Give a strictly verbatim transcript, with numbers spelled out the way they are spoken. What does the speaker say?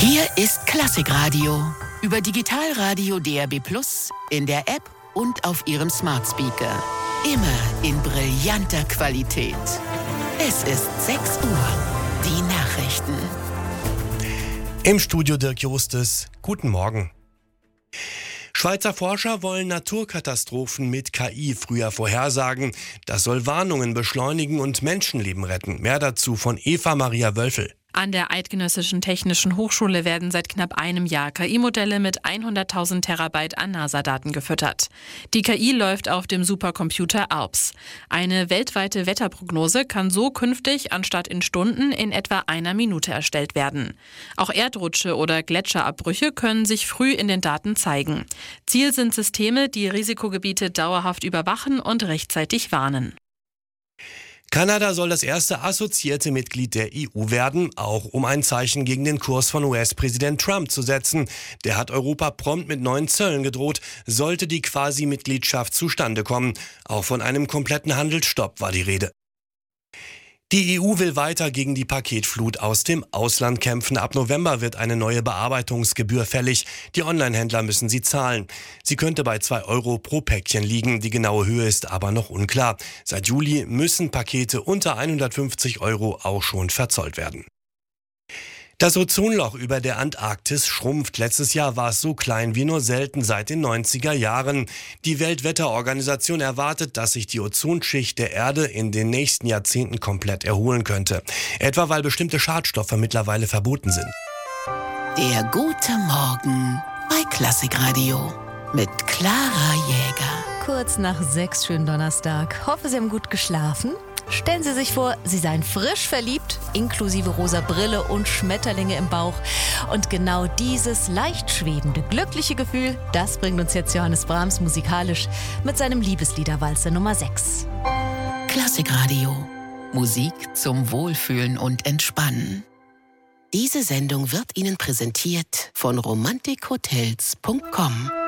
Hier ist Klassikradio. Über Digitalradio D A B plus, in der App und auf Ihrem Smart Speaker. Immer in brillanter Qualität. Es ist sechs Uhr. Die Nachrichten. Im Studio Dirk Justus. Guten Morgen. Schweizer Forscher wollen Naturkatastrophen mit K I früher vorhersagen. Das soll Warnungen beschleunigen und Menschenleben retten. Mehr dazu von Eva Maria Wölfel. An der Eidgenössischen Technischen Hochschule werden seit knapp einem Jahr K I-Modelle mit hunderttausend Terabyte an NASA-Daten gefüttert. Die K I läuft auf dem Supercomputer ALPS. Eine weltweite Wetterprognose kann so künftig anstatt in Stunden in etwa einer Minute erstellt werden. Auch Erdrutsche oder Gletscherabbrüche können sich früh in den Daten zeigen. Ziel sind Systeme, die Risikogebiete dauerhaft überwachen und rechtzeitig warnen. Kanada soll das erste assoziierte Mitglied der E U werden, auch um ein Zeichen gegen den Kurs von U S-Präsident Trump zu setzen. Der hat Europa prompt mit neuen Zöllen gedroht, sollte die Quasi-Mitgliedschaft zustande kommen. Auch von einem kompletten Handelsstopp war die Rede. Die E U will weiter gegen die Paketflut aus dem Ausland kämpfen. Ab November wird eine neue Bearbeitungsgebühr fällig. Die Onlinehändler müssen sie zahlen. Sie könnte bei zwei Euro pro Päckchen liegen. Die genaue Höhe ist aber noch unklar. Seit Juli müssen Pakete unter hundertfünfzig Euro auch schon verzollt werden. Das Ozonloch über der Antarktis schrumpft. Letztes Jahr war es so klein wie nur selten seit den neunziger Jahren. Die Weltwetterorganisation erwartet, dass sich die Ozonschicht der Erde in den nächsten Jahrzehnten komplett erholen könnte. Etwa weil bestimmte Schadstoffe mittlerweile verboten sind. Der gute Morgen bei Klassikradio mit Clara Jäger. Kurz nach sechs, schönen Donnerstag. Hoffe, Sie haben gut geschlafen. Stellen Sie sich vor, Sie seien frisch verliebt, inklusive rosa Brille und Schmetterlinge im Bauch. Und genau dieses leicht schwebende, glückliche Gefühl, das bringt uns jetzt Johannes Brahms musikalisch mit seinem Liebesliederwalzer Nummer sechs. Klassikradio. Musik zum Wohlfühlen und Entspannen. Diese Sendung wird Ihnen präsentiert von romantik hotels punkt com.